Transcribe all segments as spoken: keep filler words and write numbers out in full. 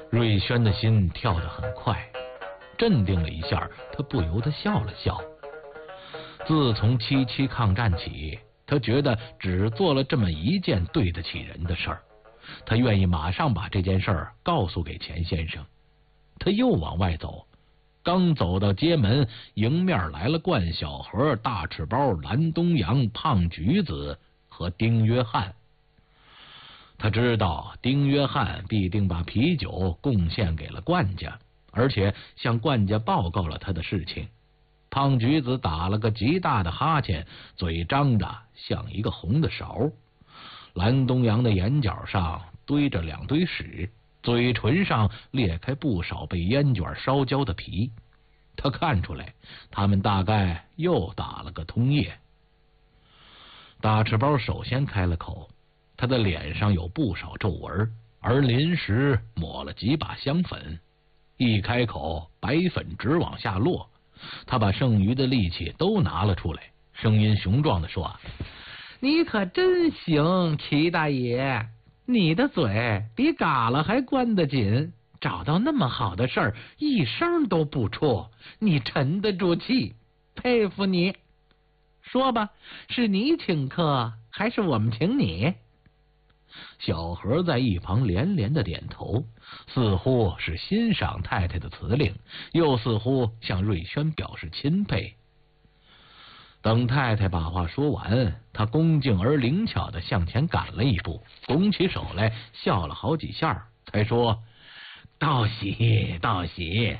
瑞轩的心跳得很快，镇定了一下，他不由得笑了笑。自从七七抗战起，他觉得只做了这么一件对得起人的事儿，他愿意马上把这件事儿告诉给钱先生。他又往外走，刚走到街门，迎面来了冠小河、大赤包、蓝东阳、胖橘子和丁约翰。他知道丁约翰必定把啤酒贡献给了冠家，而且向冠家报告了他的事情。胖橘子打了个极大的哈欠，嘴张得像一个红的勺。蓝东阳的眼角上堆着两堆屎，嘴唇上裂开不少被烟卷烧焦的皮。他看出来，他们大概又打了个通夜。大赤包首先开了口，他的脸上有不少皱纹，而临时抹了几把香粉。一开口，白粉直往下落。他把剩余的力气都拿了出来，声音雄壮地说：“ 你可真行，齐大爷，你的嘴比嘎了还关得紧，找到那么好的事儿，一声都不出，你沉得住气，佩服你。说吧，是你请客，还是我们请你？” 小何在一旁连连的点头，似乎是欣赏太太的辞令，又似乎向瑞轩表示钦佩。等太太把话说完，他恭敬而灵巧的向前赶了一步，拱起手来笑了好几下，才说：“道喜道喜，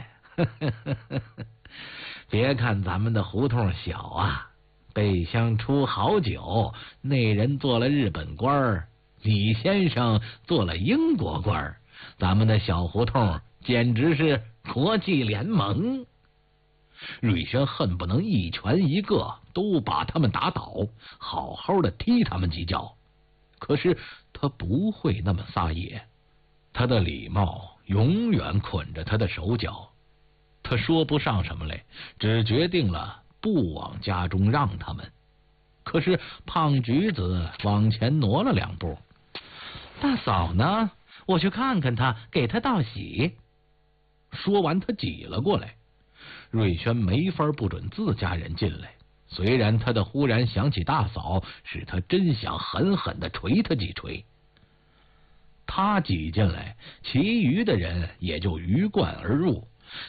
别看咱们的胡同小啊，背乡出好酒，那人做了日本官儿，李先生做了英国官儿，咱们的小胡同简直是国际联盟。”瑞轩恨不能一拳一个都把他们打倒，好好的踢他们几脚。可是他不会那么撒野，他的礼貌永远捆着他的手脚。他说不上什么来，只决定了不往家中让他们。可是胖橘子往前挪了两步：“ 大嫂呢？我去看看她，给她道喜。” 说完，他挤了过来。瑞轩没法不准自家人进来，虽然他的忽然想起大嫂，使他真想狠狠的捶他几捶。他挤进来，其余的人也就鱼贯而入。